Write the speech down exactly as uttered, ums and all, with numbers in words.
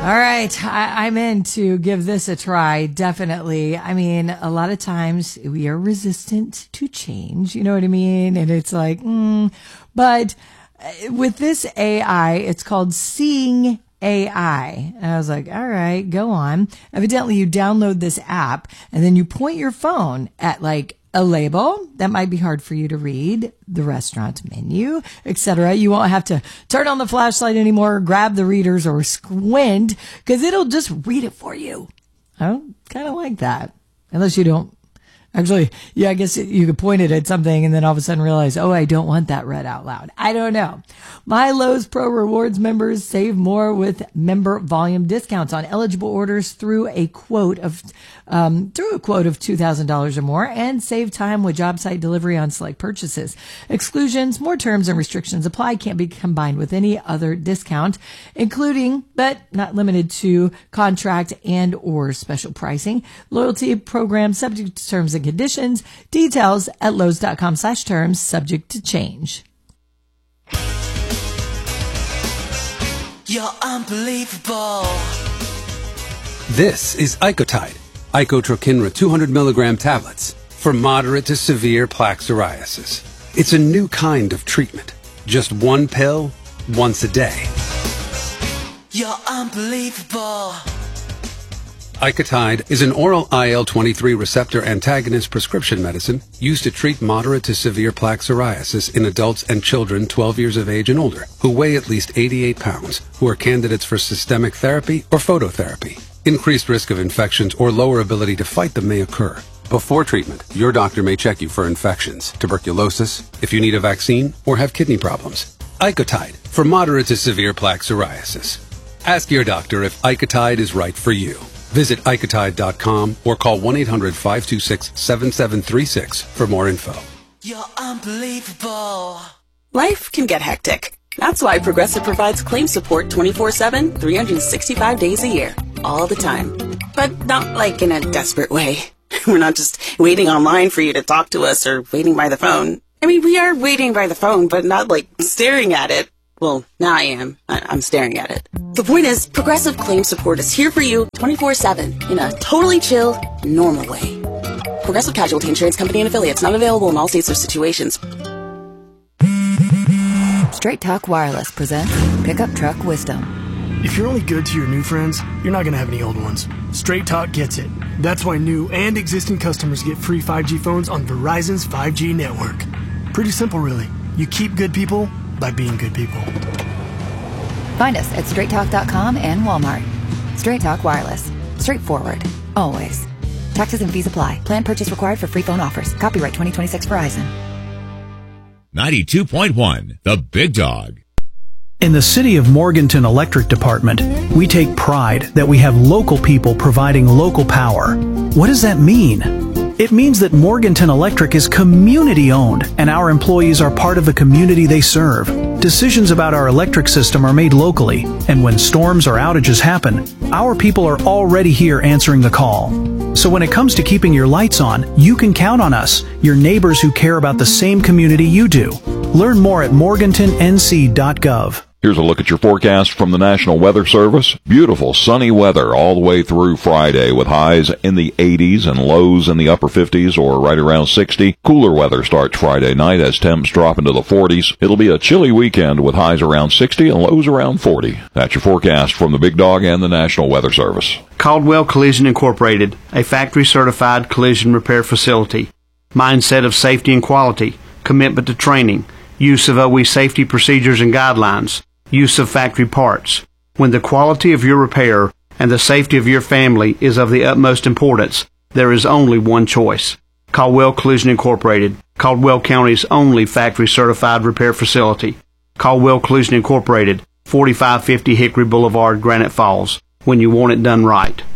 All right, I, I'm in to give this a try, definitely. I mean, a lot of times we are resistant to change, you know what I mean? And it's like, mm. But with this A I, it's called Seeing A I. And I was like, all right, go on. Evidently, you download this app and then you point your phone at like a label that might be hard for you to read, the restaurant menu, et cetera. You won't have to turn on the flashlight anymore, grab the readers, or squint, because it'll just read it for you. I don't kind of like that, unless you don't. Actually, yeah, I guess you could point it at something and then all of a sudden realize, oh, I don't want that read out loud. I don't know. My Lowe's Pro Rewards members save more with member volume discounts on eligible orders through a quote of um, through a quote of two thousand dollars or more, and save time with job site delivery on select purchases. Exclusions, more terms and restrictions apply. Can't be combined with any other discount, including but not limited to contract and or special pricing. Loyalty program subject to terms and conditions. Details at Lowe's.com slash terms, subject to change. You're unbelievable. This is Icotide, Icotrokinra two hundred milligram tablets for moderate to severe plaque psoriasis. It's a new kind of treatment. Just one pill, once a day. You're unbelievable. Icotide is an oral I L twenty-three receptor antagonist prescription medicine used to treat moderate to severe plaque psoriasis in adults and children twelve years of age and older who weigh at least eighty-eight pounds, who are candidates for systemic therapy or phototherapy. Increased risk of infections or lower ability to fight them may occur. Before treatment, your doctor may check you for infections, tuberculosis, if you need a vaccine, or have kidney problems. Icotide for moderate to severe plaque psoriasis. Ask your doctor if Icotide is right for you. Visit Icotide dot com or call one eight hundred five two six seven seven three six for more info. You're unbelievable. Life can get hectic. That's why Progressive provides claim support twenty-four seven, three hundred sixty-five days a year, all the time. But not like in a desperate way. We're not just waiting online for you to talk to us or waiting by the phone. I mean, we are waiting by the phone, but not like staring at it. Well, now I am. I- I'm staring at it. The point is, Progressive Claim Support is here for you twenty-four seven in a totally chill, normal way. Progressive Casualty Insurance Company and Affiliates, not available in all states or situations. Straight Talk Wireless presents Pickup Truck Wisdom. If you're only good to your new friends, you're not going to have any old ones. Straight Talk gets it. That's why new and existing customers get free five G phones on Verizon's five G network. Pretty simple, really. You keep good people by being good people. Find us at straight talk dot com and Walmart. Straight Talk Wireless. Straightforward. Always. Taxes and fees apply. Plan purchase required for free phone offers. Copyright twenty twenty-six Verizon. ninety-two point one, The Big Dog. In the City of Morganton Electric Department, we take pride that we have local people providing local power. What does that mean? It means that Morganton Electric is community-owned, and our employees are part of the community they serve. Decisions about our electric system are made locally, and when storms or outages happen, our people are already here answering the call. So when it comes to keeping your lights on, you can count on us, your neighbors who care about the same community you do. Learn more at morganton n c dot gov. Here's a look at your forecast from the National Weather Service. Beautiful sunny weather all the way through Friday with highs in the eighties and lows in the upper fifties or right around sixty. Cooler weather starts Friday night as temps drop into the forties. It'll be a chilly weekend with highs around sixty and lows around forty. That's your forecast from the Big Dog and the National Weather Service. Caldwell Collision Incorporated, a factory-certified collision repair facility. Mindset of safety and quality, commitment to training, use of O E safety procedures and guidelines, use of factory parts. When the quality of your repair and the safety of your family is of the utmost importance, there is only one choice. Caldwell Collision Incorporated, Caldwell County's only factory-certified repair facility. Caldwell Collision Incorporated, forty-five fifty Hickory Boulevard, Granite Falls. When you want it done right.